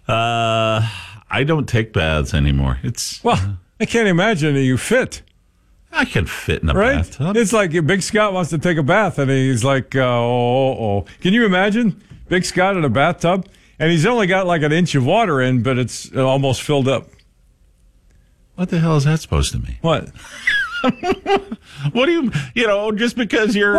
I don't take baths anymore. Well, I can't imagine you fit. I can fit in a Right? bathtub. It's like Big Scott wants to take a bath, and he's like, oh. Can you imagine Big Scott in a bathtub? And he's only got like an inch of water in, but it's almost filled up. What the hell is that supposed to mean? What? What do you, just because you're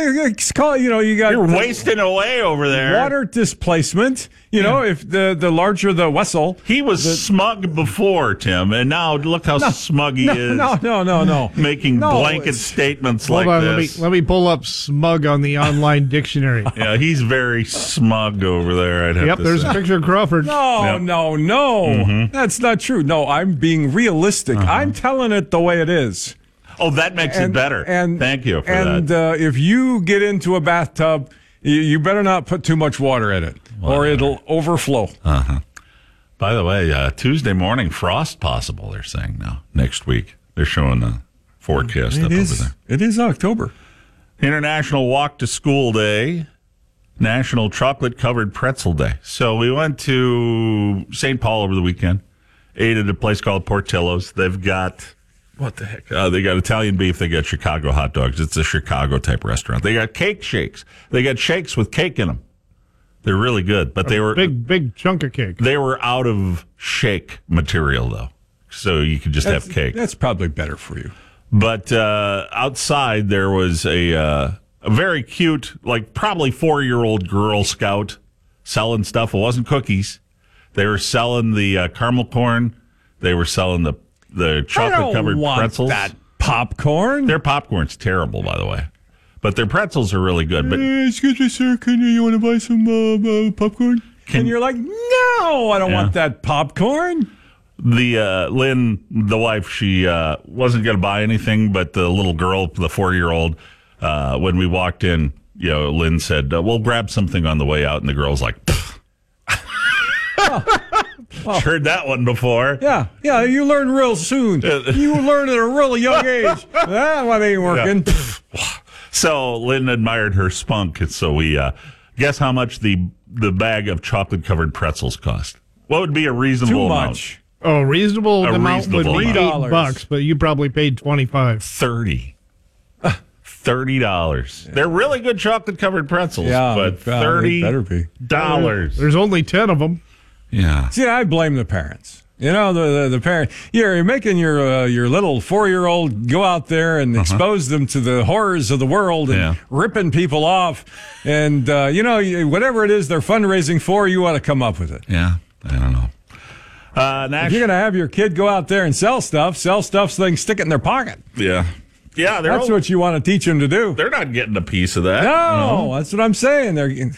wasting away over there. Water displacement. If the larger the vessel. He was smug before, Tim, and now look how smug he is. No. Making blanket statements like this. Let me pull up smug on the online dictionary. Yeah, he's very smug over there, I'd have to there's say. a picture of Crawford. No. Mm-hmm. That's not true. No, I'm being realistic. I'm telling it the way it is. Oh, that makes it better. Thank you for that. And if you get into a bathtub, you better not put too much water in it, or it'll overflow. By the way, Tuesday morning, frost possible, they're saying now. Next week. They're showing the forecast up over there. It is October. International Walk to School Day. National Chocolate-Covered Pretzel Day. So we went to St. Paul over the weekend, ate at a place called Portillo's. They've got... What the heck? They got Italian beef. They got Chicago hot dogs. It's a Chicago-type restaurant. They got cake shakes. They got shakes with cake in them. They're really good, but they were... Big chunk of cake. They were out of shake material, though, so you could just have cake. That's probably better for you. But outside, there was a very cute, like probably 4-year-old Girl Scout selling stuff. It wasn't cookies. They were selling the caramel corn. They were selling the chocolate-covered pretzels. That popcorn? Their popcorn's terrible, by the way. But their pretzels are really good. But excuse me, sir, you want to buy some popcorn? And you're like, no, I don't want that popcorn. The Lynn, the wife, she wasn't going to buy anything, but the little girl, the 4-year-old, when we walked in, Lynn said, we'll grab something on the way out, and the girl's like, heard that one before. Yeah, you learn real soon. You learn at a really young age. That one ain't working. Yeah. So Lynn admired her spunk, and so we guess how much the bag of chocolate-covered pretzels cost. What would be a reasonable amount? Too much. Oh, reasonable amount would be $8, but you probably paid $25. $30. They're really good chocolate-covered pretzels, but $30. There's only 10 of them. Yeah. See, I blame the parents. The parent. You're making your little 4-year-old go out there and expose them to the horrors of the world and ripping people off. And, whatever it is they're fundraising for, you ought to come up with it. Yeah, I don't know. If you're going to have your kid go out there and sell stuff so they can stick it in their pocket. Yeah. Yeah, that's what you want to teach them to do. They're not getting a piece of that. No, that's what I'm saying.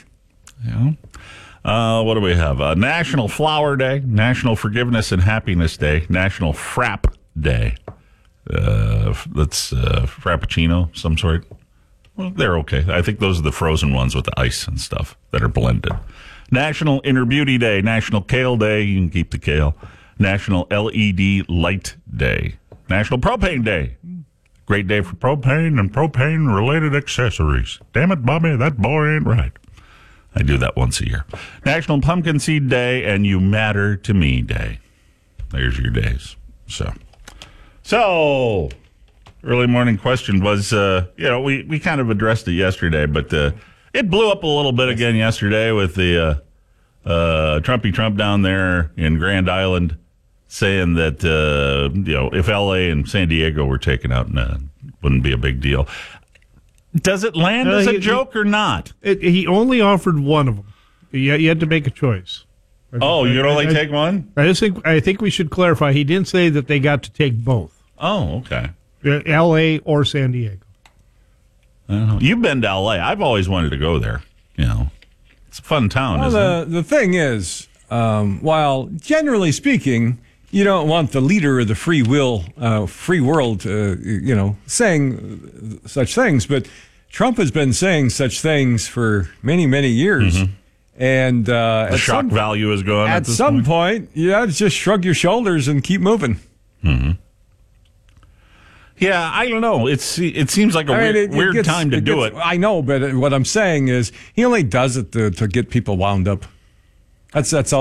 What do we have? National Flower Day, National Forgiveness and Happiness Day, National Frap Day. That's Frappuccino, some sort. Well, they're okay. I think those are the frozen ones with the ice and stuff that are blended. National Inner Beauty Day, National Kale Day. You can keep the kale. National LED Light Day, National Propane Day. Great day for propane and propane-related accessories. Damn it, Bobby, that boy ain't right. I do that once a year. National Pumpkin Seed Day and You Matter to Me Day. There's your days. So early morning question was, we kind of addressed it yesterday, but it blew up a little bit again yesterday with the Trumpy Trump down there in Grand Island saying that, if L.A. and San Diego were taken out, wouldn't be a big deal. Does it land as a joke or not? He only offered one of them. You had to make a choice. You could only take one? I think we should clarify. He didn't say that they got to take both. Oh, okay. L.A. or San Diego. I don't know. You've been to L.A. I've always wanted to go there. It's a fun town, isn't it? The thing is, while generally speaking, you don't want the leader of the free world, saying such things. But Trump has been saying such things for many, many years. Mm-hmm. And the shock value is gone at some point. You have to just shrug your shoulders and keep moving. Mm-hmm. Yeah, I don't know. It seems like a weird time to do it. I know, but what I'm saying is he only does it to get people wound up. That's all.